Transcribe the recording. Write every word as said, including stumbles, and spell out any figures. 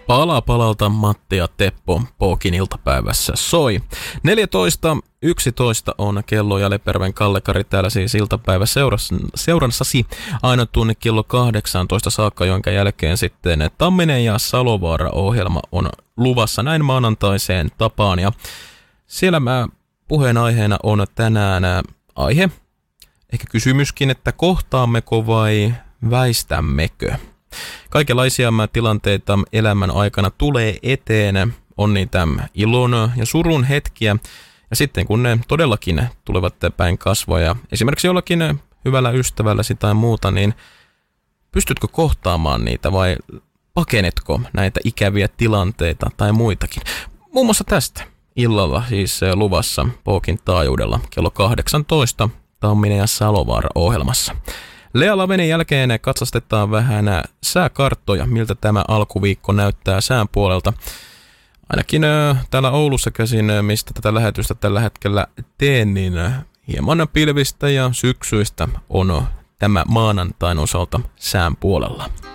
Pala palalta Matti ja Teppo Pookin iltapäivässä soi. neljätoista yksitoista on kello ja Lepärven Kalle-Kari täällä siis iltapäivä seuranssasi aina tuonne kello kahdeksantoista saakka, jonka jälkeen sitten Tamminen ja Salovaara-ohjelma on luvassa näin maanantaiseen tapaan. Ja siellä mä puheenaiheena on tänään aihe, ehkä kysymyskin, että kohtaammeko vai väistämmekö? Kaikenlaisia tilanteita elämän aikana tulee eteen, on niitä ilon ja surun hetkiä, ja sitten kun ne todellakin tulevat päin kasvoja, esimerkiksi jollakin hyvällä ystävälläsi tai muuta, niin pystytkö kohtaamaan niitä vai pakenetko näitä ikäviä tilanteita tai muitakin? Muun muassa tästä illalla siis luvassa Pookin taajuudella kello kahdeksantoista Tamminen ja Salovaara-ohjelmassa. Lea Lavenen jälkeen katsastetaan vähän sääkarttoja, miltä tämä alkuviikko näyttää sään puolelta. Ainakin täällä Oulussa käsin, mistä tätä lähetystä tällä hetkellä teen, niin hieman pilvistä ja syksyistä on tämä maanantain osalta sään puolella.